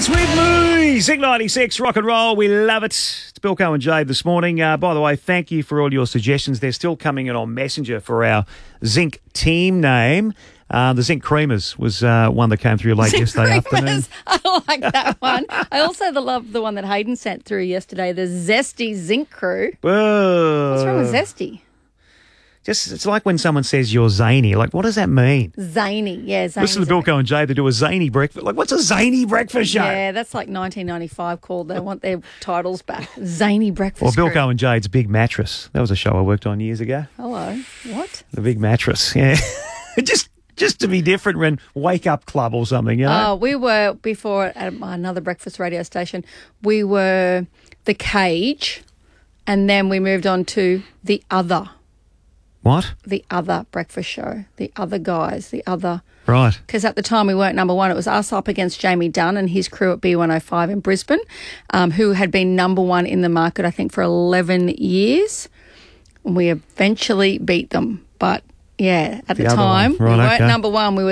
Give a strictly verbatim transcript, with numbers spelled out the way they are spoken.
Dance with me, Zinc ninety-six, rock and roll. We love it. It's Bilko and Jade this morning. Uh, by the way, thank you for all your suggestions. They're still coming in on Messenger for our Zinc team name. Uh, the Zinc Creamers was uh, one that came through late Zinc yesterday Creamers. afternoon. I like that one. I also the love the one that Hayden sent through yesterday, the Zesty Zinc Crew. Whoa. What's wrong with Zesty? Just, it's like when someone says you're zany. Like, what does that mean? Zany, yeah, zany. Listen to Bilko and Jade. They do a zany breakfast. Like, what's a zany breakfast show? Yeah, that's like nineteen ninety-five called. They want their titles back. Zany Or breakfast. Bilko Crew. and Jade's Big Mattress. That was a show I worked on years ago. Hello. What? The Big Mattress. Yeah. just just to be different when Wake Up Club or something, you know? Oh, we were before at another breakfast radio station. We were The Cage, and then we moved on to The Other. What? The Other breakfast show. The Other guys. The Other. Right. Because at the time we weren't number one. It was us up against Jamie Dunn and his crew at B one oh five in Brisbane, um, who had been number one in the market, I think, for eleven years. We eventually beat them. But, yeah, at the, The other time, one. Right, we weren't okay. number one. We were